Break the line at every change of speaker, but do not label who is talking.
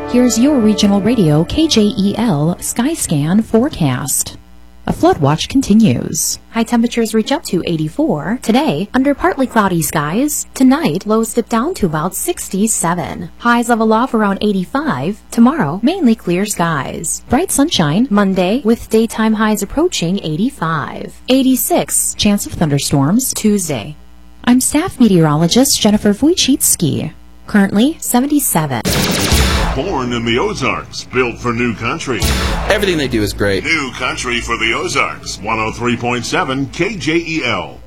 Here's your regional radio KJEL Skyscan forecast. A flood watch continues. High temperatures reach up to 84. Today, under partly cloudy skies. Tonight, lows dip down to about 67. Highs level off around 85. Tomorrow, mainly clear skies. Bright sunshine. Monday, with daytime highs approaching 85. 86. Chance of thunderstorms. Tuesday. I'm staff meteorologist Jennifer Wojcicki. Currently, 77.
Born in the Ozarks, built for new country.
Everything they do is great.
New country for the Ozarks, 103.7 KJEL.